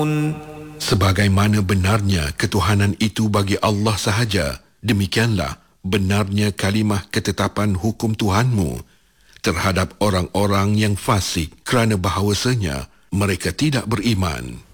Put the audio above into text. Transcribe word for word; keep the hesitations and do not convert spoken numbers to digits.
Sebagaimana benarnya ketuhanan itu bagi Allah sahaja, demikianlah benarnya kalimah ketetapan hukum Tuhanmu terhadap orang-orang yang fasik kerana bahawasanya mereka tidak beriman.